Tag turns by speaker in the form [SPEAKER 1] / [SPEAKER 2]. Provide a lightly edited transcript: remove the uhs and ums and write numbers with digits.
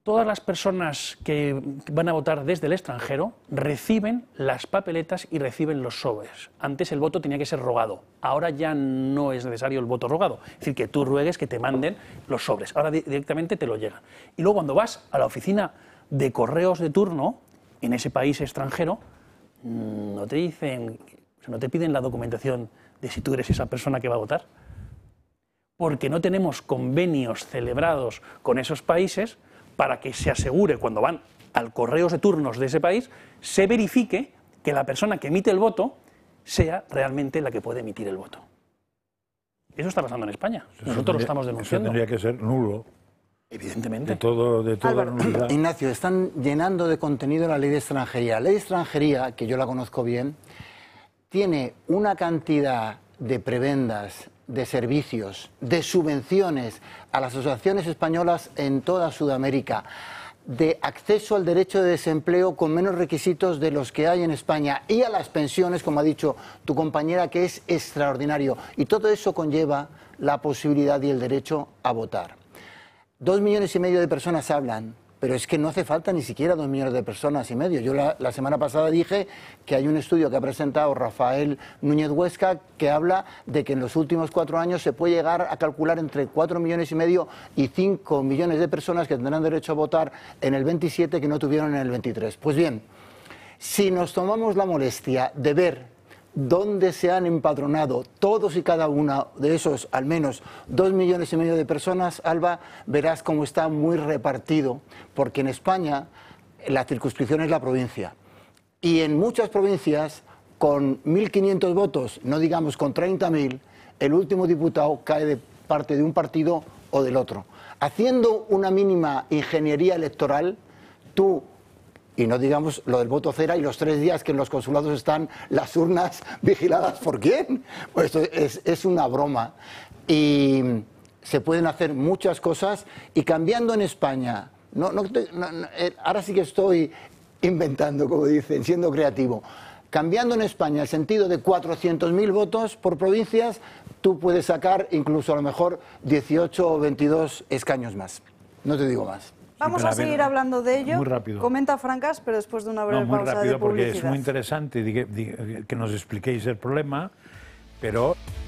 [SPEAKER 1] Todas las personas que van a votar desde el extranjero reciben las papeletas y reciben los sobres. Antes el voto tenía que ser rogado, ahora ya no es necesario el voto rogado, es decir, que tú ruegues que te manden los sobres, ahora directamente te lo llegan. Y luego cuando vas a la oficina de correos de turno, en ese país extranjero, no te dicen, no te piden la documentación de si tú eres esa persona que va a votar, porque no tenemos convenios celebrados con esos países para que se asegure, cuando van al correos de turnos de ese país, se verifique que la persona que emite el voto sea realmente la que puede emitir el voto. Eso está pasando en España. Nosotros lo estamos denunciando.
[SPEAKER 2] Eso tendría que ser nulo.
[SPEAKER 1] Evidentemente.
[SPEAKER 2] De todo nulidad.
[SPEAKER 3] Ignacio, están llenando de contenido la ley de extranjería. La ley de extranjería, que yo la conozco bien, tiene una cantidad de prebendas, de servicios, de subvenciones a las asociaciones españolas en toda Sudamérica, de acceso al derecho de desempleo con menos requisitos de los que hay en España y a las pensiones, como ha dicho tu compañera, que es extraordinario. Y todo eso conlleva la posibilidad y el derecho a votar. 2,5 millones de personas hablan, pero es que no hace falta ni siquiera 2,5 millones. Yo la semana pasada dije que hay un estudio que ha presentado Rafael Núñez Huesca que habla de que en los últimos 4 años se puede llegar a calcular entre 4,5 millones y 5 millones de personas que tendrán derecho a votar en el 27 que no tuvieron en el 23. Pues bien, si nos tomamos la molestia de ver dónde se han empadronado todos y cada uno de esos, al menos 2,5 millones de personas, Alba, verás cómo está muy repartido, porque en España la circunscripción es la provincia. Y en muchas provincias, con 1.500 votos, no digamos con 30.000, el último diputado cae de parte de un partido o del otro. Haciendo una mínima ingeniería electoral, tú, y no digamos lo del voto cera y los 3 días que en los consulados están las urnas vigiladas por quién. Pues esto es una broma. Y se pueden hacer muchas cosas y cambiando en España, ahora sí que estoy inventando, como dicen, siendo creativo. Cambiando en España el sentido de 400.000 votos por provincias, tú puedes sacar incluso a lo mejor 18 o 22 escaños más. No te digo más.
[SPEAKER 4] Vamos a seguir hablando de ello.
[SPEAKER 2] Muy rápido.
[SPEAKER 4] Comenta Francas, pero después de una breve
[SPEAKER 2] muy
[SPEAKER 4] pausa
[SPEAKER 2] rápido
[SPEAKER 4] de publicidad.
[SPEAKER 2] porque es muy interesante que nos expliquéis el problema, pero